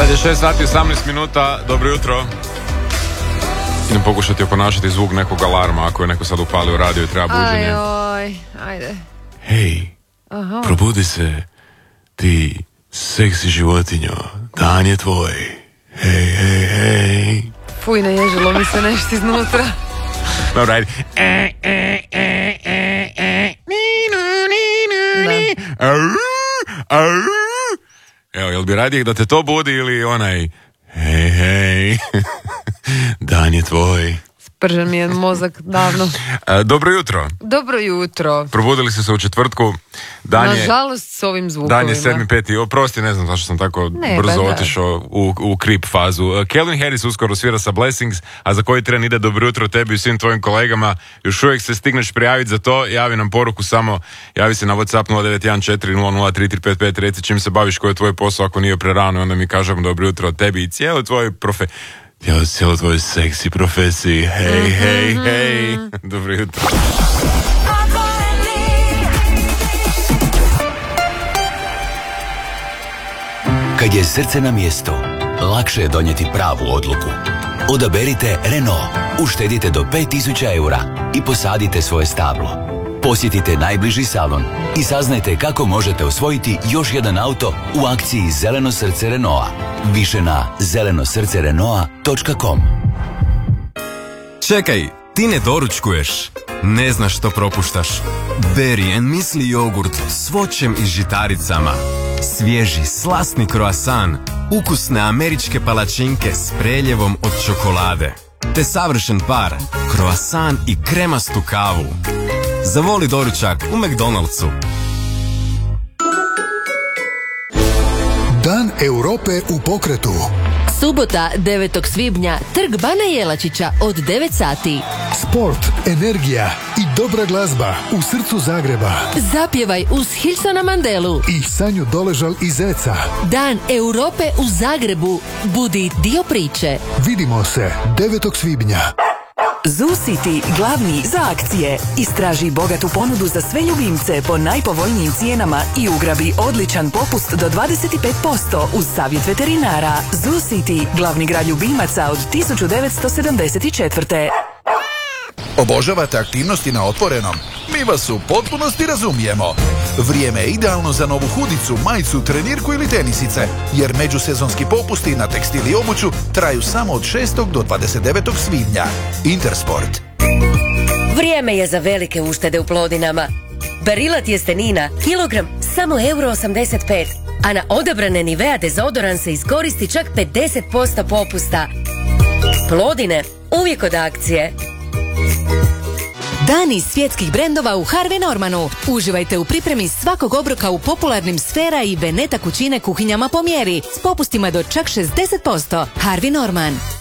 Sad je 6 sati 18 minuta, dobro jutro. Idem pokušati oponašati zvuk nekog alarma ako je neko sad upalio radio i treba buđenje. Ajde. Hej, probudi se, ti seksi životinjo, dan je tvoj. Hej. Fuj, naježilo mi se nešto iznutra. Dobro, ajde. Evo, jel bi radije da te to budi ili onaj hej, dan je tvoj. Spržen mi je mozak davno. Dobro jutro. Dobro jutro. Probudili ste se u četvrtku. Nažalost s ovim zvukovima. Dan je 7.5. Oprosti, ne znam zašto sam tako brzo otišao u creep fazu. Calvin Harris uskoro svira sa Blessings, a za koji tren ide dobro jutro tebi i svim tvojim kolegama. Još uvijek se stigneš prijaviti za to. Javi nam poruku samo. Javi se na WhatsApp 0914003355. Reci čim se baviš, koji je tvoj posao ako nije prerano. Onda mi kažemo dobro jutro tebi i cijelo tvoj cijelo tvoj seksi profesiji. Hej. Dobro jutro. Kad je srce na mjestu, lakše je donijeti pravu odluku. Odaberite Renault, uštedite do 5.000 eura i posadite svoje stablo. Posjetite najbliži salon i saznajte kako možete osvojiti još jedan auto u akciji Zeleno srce Renaulta. Više na zelenosrcerenault.com. Čekaj, ti ne doručkuješ? Ne znaš što propuštaš? Berry and Muesli jogurt s voćem i žitaricama. Svježi, slasni kroasan, ukusne američke palačinke s preljevom od čokolade. Te savršen par, kroasan i kremastu kavu. Zavoli doručak u McDonald'su. Dan Europe u pokretu. Subota 9. svibnja, Trg Bana Jelačića od 9 sati. Sport, energija i dobra glazba u srcu Zagreba. Zapjevaj uz Hilsona Mandelu I Sanju Doležal iz Zeca. Dan Europe u Zagrebu. Budi dio priče. Vidimo se 9. svibnja. Zoo City, glavni za akcije. Istraži bogatu ponudu za sve ljubimce po najpovoljnijim cijenama i ugrabi odličan popust do 25% uz savjet veterinara. Zoo City, glavni grad ljubimaca od 1974. Obožavate aktivnosti na otvorenom? Mi vas u potpunosti razumijemo. Vrijeme je idealno za novu hudicu, majicu, trenirku ili tenisice, jer međusezonski popusti na tekstil i obuću traju samo od 6. do 29. svibnja. Intersport. Vrijeme je za velike uštede u Plodinama. Barilla tjestenina, kilogram, samo €85, a na odabrane Nivea dezodoran se iskoristi čak 50% popusta. Plodine, uvijek od akcije. Dani svjetskih brendova u Harvey Normanu. Uživajte u pripremi svakog obroka u popularnim Sfera i Veneta kućine kuhinjama po mjeri s popustima do čak 60%. Harvey Norman.